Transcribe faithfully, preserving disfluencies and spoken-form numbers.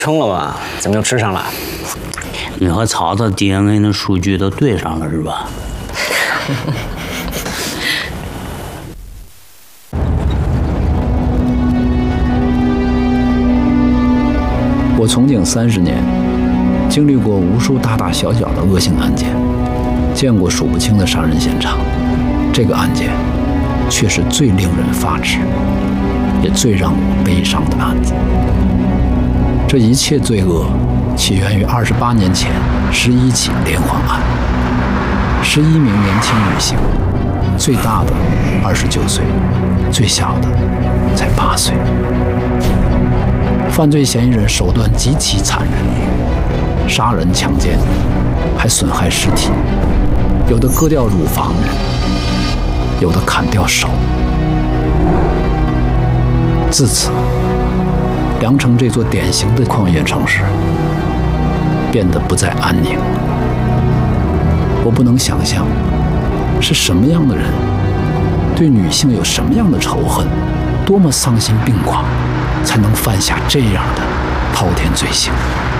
冲了吧？怎么又吃上了？ 你和曹操 D N A 的数据都对上了是吧？ 我从警三十年，经历过无数大大小小的恶性案件，见过数不清的杀人现场。这个案件却是最令人发指，也最让我悲伤的案子。这一切罪恶起源于二十八年前十一起连环案，十一名年轻女性，最大的二十九岁，最小的才八岁。犯罪嫌疑人手段极其残忍，杀人、强奸，还损害尸体，有的割掉乳房，有的砍掉手。自此，梁城这座典型的矿业城市变得不再安宁。我不能想象，是什么样的人对女性有什么样的仇恨，多么丧心病狂，才能犯下这样的滔天罪行。